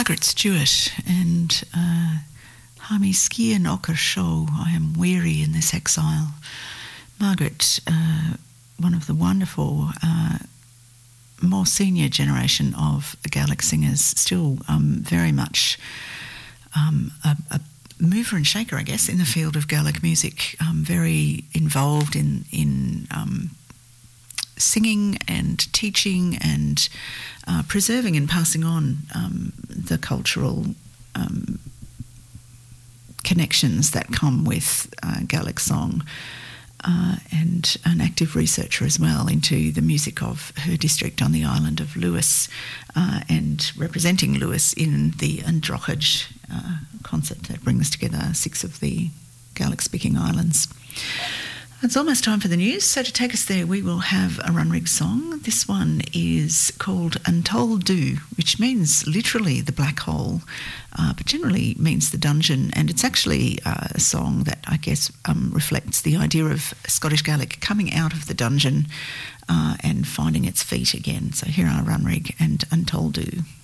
Margaret Stewart and Hami Skian Ocker Show, I Am Weary in This Exile. Margaret, one of the wonderful, more senior generation of Gaelic singers, still very much a mover and shaker, I guess, in the field of Gaelic music, very involved in singing and teaching and preserving and passing on the cultural connections that come with Gaelic song, and an active researcher as well into the music of her district on the island of Lewis, and representing Lewis in the Androchage concert that brings together 6 of the Gaelic-speaking islands. It's almost time for the news, so to take us there we will have a Runrig song. This one is called Untold Do, which means literally the black hole, but generally means the dungeon, and it's actually a song that I guess reflects the idea of Scottish Gaelic coming out of the dungeon and finding its feet again. So here are Runrig and Untold Do.